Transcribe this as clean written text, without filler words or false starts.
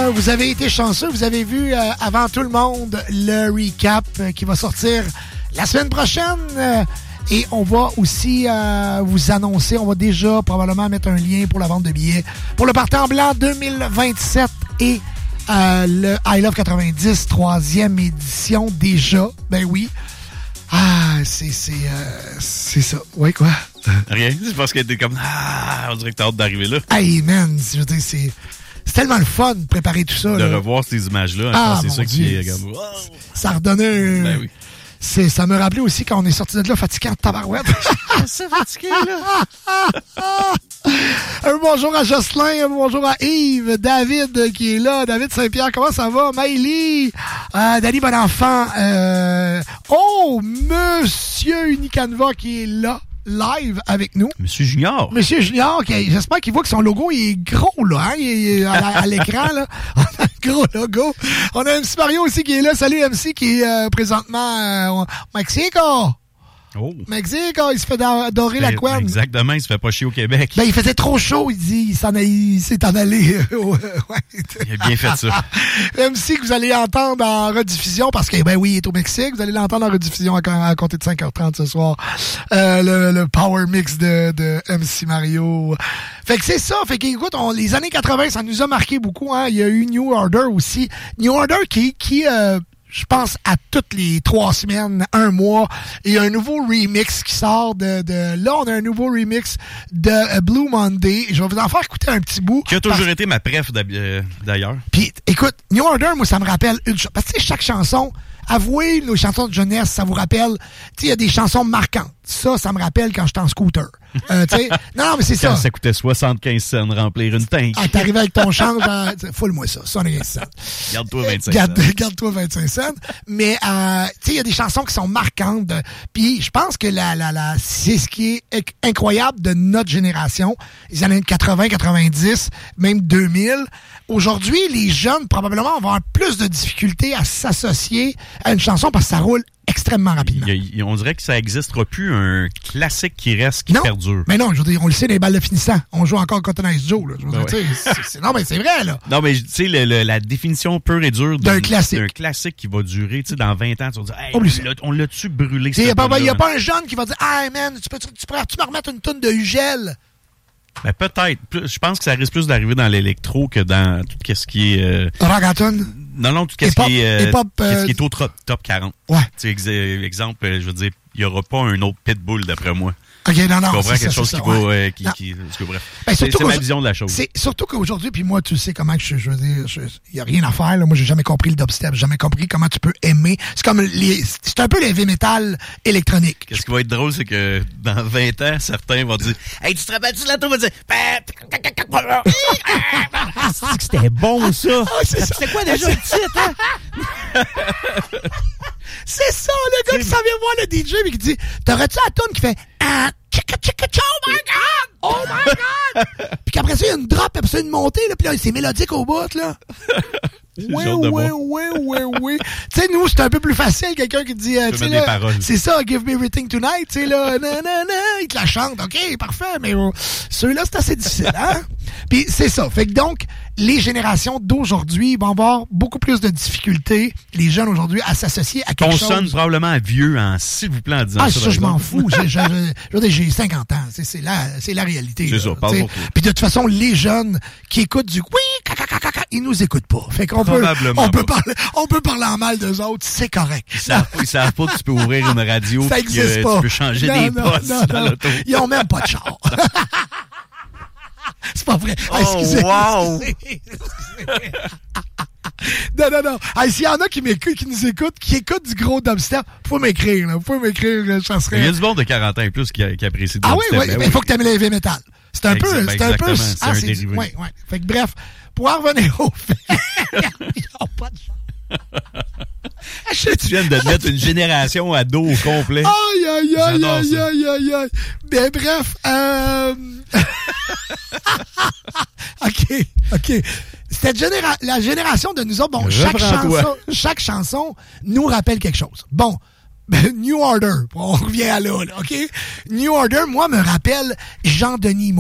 vous avez été chanceux. Vous avez vu avant tout le monde le recap qui va sortir la semaine prochaine. Et on va aussi vous annoncer, on va déjà probablement mettre un lien pour la vente de billets pour le Partant Blanc 2027 et le I Love 90, 3e édition déjà. Ben oui. Ah, c'est ça. Oui, quoi? Rien. C'est parce que t'es comme... Ah, on dirait que t'as hâte d'arriver là. Hey, man, je veux dire, c'est tellement le fun de préparer tout ça. De là. revoir ces images-là, c'est ça qui est comme... Wow. Ça redonnait... Ben oui. Ça me rappelait aussi quand on est sorti de là fatigué en tabarouette. C'est fatigué, là. Un bonjour à Jocelyn, un bonjour à Yves, David qui est là, David Saint-Pierre, comment ça va? Maëlie, Dani Bonenfant, Monsieur Unicanva qui est là, live avec nous. Monsieur Junior, j'espère qu'il voit que son logo il est gros, là, hein? Il est à l'écran, là. On a un gros logo. On a MC Mario aussi qui est là. Salut MC qui est présentement au Mexico. Oh. Mexique, il se fait dorer la couenne. Exactement, il se fait pas chier au Québec. Ben, il faisait trop chaud, il dit. Il s'est en allé. Ouais. Il a bien fait ça. MC que vous allez entendre en rediffusion, parce que, ben oui, il est au Mexique. Vous allez l'entendre en rediffusion à compter de 5h30 ce soir. Le Power Mix de MC Mario. Fait que c'est ça. Fait qu'écoute, les années 80, ça nous a marqué beaucoup, hein. Il y a eu New Order aussi. New Order qui je pense à toutes les 3 semaines, 1 mois, il y a un nouveau remix qui sort là, on a un nouveau remix de Blue Monday. Je vais vous en faire écouter un petit bout. Qui a toujours été ma préf d'ailleurs. Puis, écoute, New Order, moi, ça me rappelle une chose. Parce que, chaque chanson, avouez, nos chansons de jeunesse, ça vous rappelle, tu sais, il y a des chansons marquantes. Ça me rappelle quand j'étais en scooter. Non, mais c'est quand ça. Ça coûtait 75 cents de remplir une tank. Ah, t'arrivais avec ton change, foule-moi ça, 75 cents. Garde-toi 25 cents. Garde-toi 25 cents. Mais, tu sais, il y a des chansons qui sont marquantes. Puis, je pense que c'est ce qui est incroyable de notre génération, les années 80, 90, même 2000. Aujourd'hui, les jeunes, probablement, vont avoir plus de difficultés à s'associer à une chanson parce que ça roule extrêmement rapidement. On dirait que ça n'existera plus un classique qui reste, qui perdure. Mais non, je veux dire, on le sait, les balles de finissant. On joue encore Cotton Eye Joe. Là. Je veux dire, non, mais c'est vrai, là. Non, mais tu sais, la définition pure et dure d'un classique qui va durer, tu sais, dans 20 ans, tu vas dire, hey, on l'a-tu brûlé? Il n'y a pas un jeune qui va dire, hey man, tu pourrais-tu me remettre une toune de Hugel? Ben, peut-être. Je pense que ça risque plus d'arriver dans l'électro que dans tout ce qui est... Reggaeton? Non, tout ce qui est au top 40. Ouais. Tu sais, exemple, je veux dire, il n'y aura pas un autre Pitbull, d'après moi. OK, non. Tu comprends quelque chose qui va... bref. Ben, c'est ma vision de la chose. C'est surtout qu'aujourd'hui, puis moi, tu sais comment je veux dire, il n'y a rien à faire. Là. Moi, j'ai jamais compris le dubstep, j'ai jamais compris comment tu peux aimer. C'est comme c'est un peu l'heavy metal électronique. Ce qui va être drôle, c'est que dans 20 ans, certains vont dire « Hey, tu te rappelles-tu de la tour? » Va dire « C'était bon, ça! C'était quoi déjà le titre, hein? » C'est ça, le gars qui s'en vient voir le DJ et qui dit « T'aurais-tu la toune qui fait « Oh my God! Oh my God! » Puis qu'après ça, il y a une drop, puis ça, une montée, là, puis là, c'est mélodique au bout, là. Oui. Tu sais, nous, c'est un peu plus facile, quelqu'un qui dit, tu sais, là, c'est ça, Give Me Everything Tonight, tu sais, là, il te la chante, OK, parfait, mais ceux-là, c'est assez difficile, hein? Puis c'est ça. Fait que donc, les générations d'aujourd'hui vont avoir beaucoup plus de difficultés, les jeunes aujourd'hui, à s'associer à quelque chose. On sonne probablement vieux, s'il vous plaît, en disant ça. Ça, je m'en fous. J'ai 50 ans. C'est la réalité. C'est ça, parle pour toi. Puis de toute façon, les jeunes qui écoutent du oui, ils nous écoutent pas. Fait qu'on peut parler en mal d'eux autres, c'est correct. Ils savent pas que tu peux ouvrir une radio. Ça existe pas. Tu peux changer des postes dans l'auto. Ils ont même pas de char. C'est pas vrai. Excusez. Wow! Non. S'il y en a qui nous écoutent, qui écoutent du gros dubstep, faut m'écrire. Ça serait... Il y a du monde de 40 ans et plus qui apprécie le dubstep. Oui, mais il faut que tu aimes le heavy metal. C'est un peu... C'est un dérivé. Oui. Fait que bref, pour en revenir au fait, ils n'ont pas de chance. Tu viens de mettre une génération à dos au complet. Aïe. Mais bref, OK. La génération de nous autres, bon, chaque chanson nous rappelle quelque chose. Bon, New Order, on revient à là, OK? New Order, moi, me rappelle Jean-Denis